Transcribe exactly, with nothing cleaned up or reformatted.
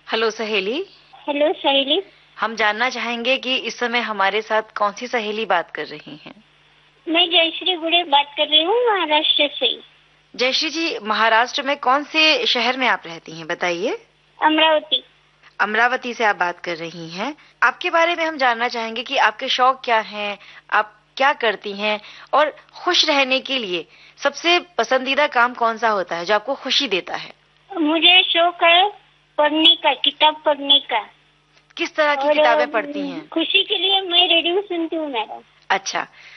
Hello सहेली। Hello सहेली। हम जानना चाहेंगे कि इस समय हमारे साथ कौन सी सहेली बात कर रही हैं। मैं जयश्री गुड़े बात कर रही हूँ महाराष्ट्र से। जयश्री जी, महाराष्ट्र में कौन से शहर में आप रहती हैं, बताइए। अमरावती। अमरावती से आप बात कर रही हैं। आपके बारे में हम जानना चाहेंगे कि आपके शौक क्या हैं, आप क्या करती हैं, और खुश रहने के लिए सबसे पसंदीदा काम कौन सा होता है जो आपको खुशी देता है। मुझे शौक है पढ़ने का, किताब पढ़ने का। किस तरह की किताबें पढ़ती हैं? खुशी के लिए मैं रेडियो सुनती हूँ मैडम। अच्छा,